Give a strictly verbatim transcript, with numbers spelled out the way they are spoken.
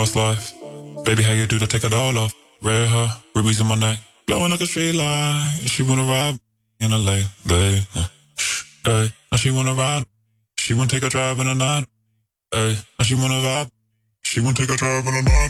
Lost life. Baby, how you do to take it all off? Red hair, rubies in my neck, blowing like a straight line. She wanna ride in a late, late. Hey, now she wanna ride. She wanna take a drive in the night. Hey, now she wanna vibe. She wanna take a drive in the night.